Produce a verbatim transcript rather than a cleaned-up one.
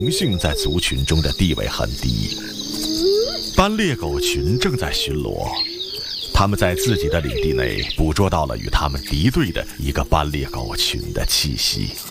雄性在族群中的地位很低。斑鬣狗群正在巡逻，它们在自己的领地内捕捉到了与它们敌对的一个斑鬣狗群的气息。